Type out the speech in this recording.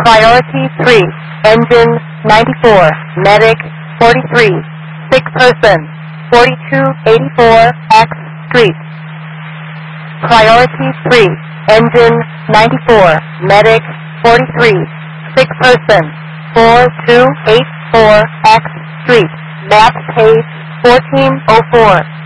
Priority 3, engine 94, medic 43, sick person 4284 X Street. Priority 3, engine 94, medic 43, sick person 4284 X Street. Map page 1404.